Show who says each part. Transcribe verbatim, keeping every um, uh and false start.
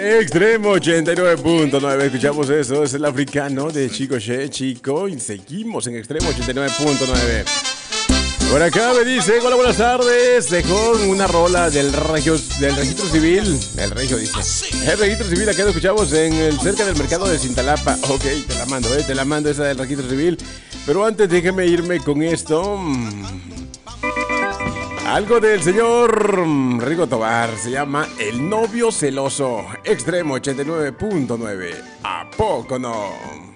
Speaker 1: Extremo ochenta y nueve punto nueve, escuchamos eso, es el africano de Chico Che, Chico, y seguimos en Extremo ochenta y nueve punto nueve. Por acá me dice, hola, buenas tardes, dejó una rola del regio, del registro civil, el regio dice, el registro civil, acá lo escuchamos en el, cerca del mercado de Cintalapa. Ok, te la mando, eh, te la mando esa del registro civil, pero antes déjeme irme con esto. Algo del señor Rigo Tobar, se llama El novio celoso, Extremo ochenta y nueve punto nueve, ¿a poco no?